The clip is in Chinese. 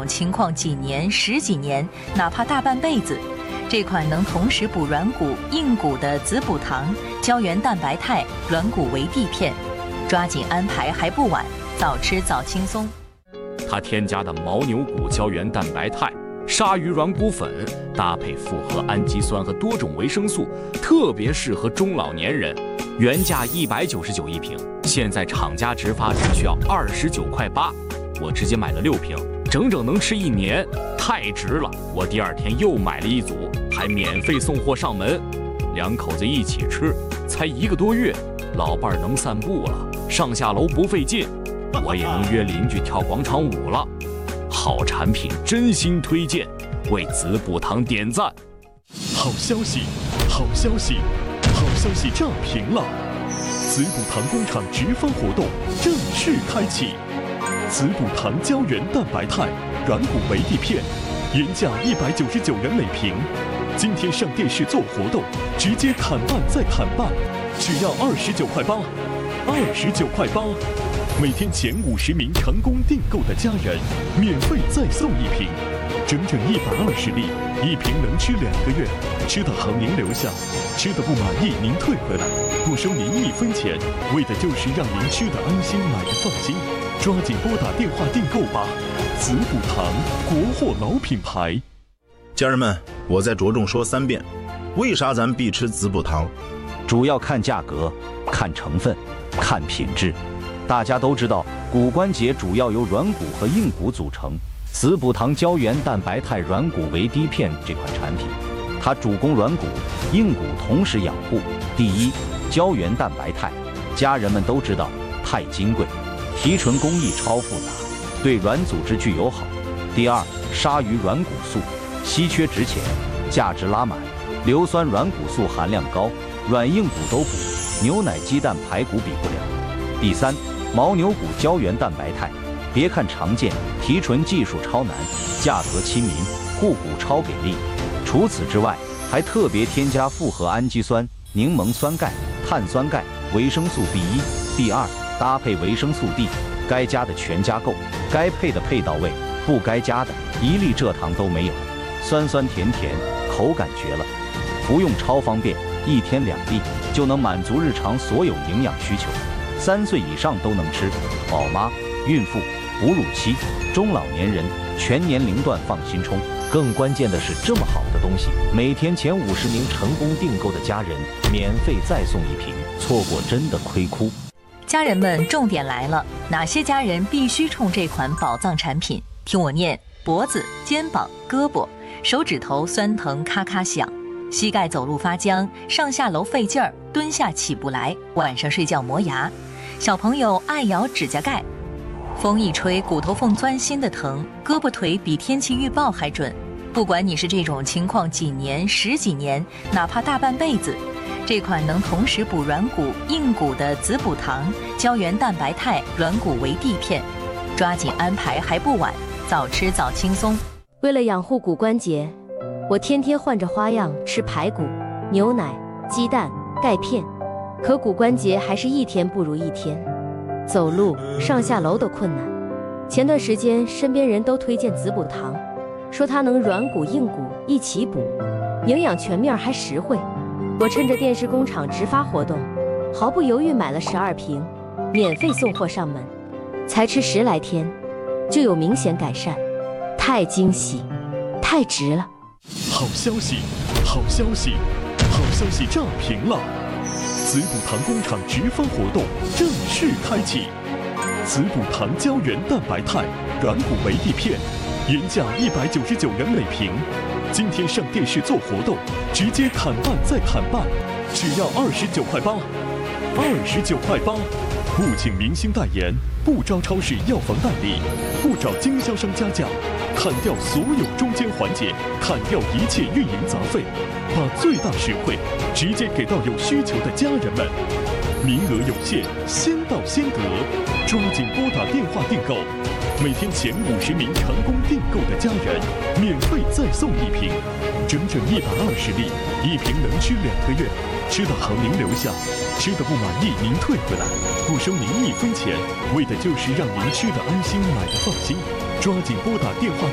种情况几年、十几年，哪怕大半辈子，这款能同时补软骨、硬骨的子补糖胶原蛋白肽软骨维 D 片，抓紧安排还不晚，早吃早轻松。 它添加的牦牛骨胶原蛋白肽、鲨鱼软骨粉，搭配复合氨基酸和多种维生素，特别适合中老年人。原价199一瓶，现在厂家直发只需要29.8块，我直接买了6瓶，整整能吃1年，太值了！我第2天又买了1组，还免费送货上门。2口子一起吃，才1个多月，老伴儿能散步了，上下楼不费劲，我也能约邻居跳广场舞了。好产品，真心推荐，为子补糖点赞。 好消息，好消息，好消息炸屏了！子补糖工厂直发活动正式开启，子补糖胶原蛋白肽软骨维 D 片，原价199元每瓶，今天上电视做活动，直接砍半再砍半，只要29.8块，29.8块。每天前50名成功订购的家人，免费再送1瓶，整整120粒，1瓶能吃2个月，吃的好您留下，吃的不满意您退回来，不收您1分钱，为的就是让您吃的安心，买的放心。抓紧拨打电话订购吧！子补糖，国货老品牌。 家人们，我再着重说3遍，为啥咱必吃子补糖？ 主要看价格，看成分，看品质。大家都知道，骨关节主要由软骨和硬骨组成。子补糖胶原蛋白肽软骨维 D 片这款产品，它主攻软骨、硬骨同时养护。第一，胶原蛋白肽，家人们都知道，太金贵，提纯工艺超复杂，对软组织具有好。第二，鲨鱼软骨素，稀缺值钱，价值拉满，硫酸软骨素含量高，软硬骨都补，牛奶、鸡蛋、排骨比不了。第三，牦牛骨胶原蛋白肽，别看常见，提纯技术超难，价格亲民，护骨超给力。除此之外，还特别添加复合氨基酸、柠檬酸钙、碳酸钙、维生素 B1、B2，搭配维生素 D， 该加的全加够，该配的配到位，不该加的一粒蔗糖都没有，酸酸甜甜，口感绝了。服用超方便，1天2粒就能满足日常所有营养需求。3岁以上都能吃，宝妈、孕妇、哺乳期、中老年人全年龄段放心冲。更关键的是，这么好的东西，每天前50名成功订购的家人免费再送1瓶，错过真的亏哭。 家人们，重点来了，哪些家人必须冲这款宝藏产品？听我念：脖子、肩膀、胳膊、手指头酸疼咔咔响，膝盖走路发僵，上下楼费劲儿，蹲下起不来，晚上睡觉磨牙，小朋友爱咬指甲盖，风一吹骨头缝钻心的疼，胳膊腿比天气预报还准。不管你是这种情况几年、十几年，哪怕大半辈子，这款能同时补软骨、硬骨的子补糖胶原蛋白肽软骨维 D 片，抓紧安排还不晚，早吃早轻松。 为了养护骨关节，我天天换着花样吃排骨、牛奶、鸡蛋、钙片，可骨关节还是1天不如1天，走路、上下楼都困难。前段时间身边人都推荐子补糖，说它能软骨硬骨一起补，营养全面还实惠。我趁着电视工厂直发活动，毫不犹豫买了12瓶，免费送货上门，才吃10来天就有明显改善，太惊喜，太值了！ 好消息，好消息，好消息炸屏了！子补糖工厂直发活动正式开启，子补糖胶原蛋白肽软骨维 D 片，原价199元每瓶，今天上电视做活动，直接砍半再砍半，只要29.8块，29.8块。不请明星代言，不招超市药房代理，不找经销商加价，砍掉所有中间环节，砍掉一切运营杂费，把最大实惠直接给到有需求的家人们。名额有限，先到先得，抓紧拨打电话订购。每天前50名成功订购的家人，免费再送1瓶，整整120粒，1瓶能吃2个月，吃的好您留下，吃的不满意您退回来，不收您1分钱，为的就是让您吃的安心，买的放心。抓紧拨打电话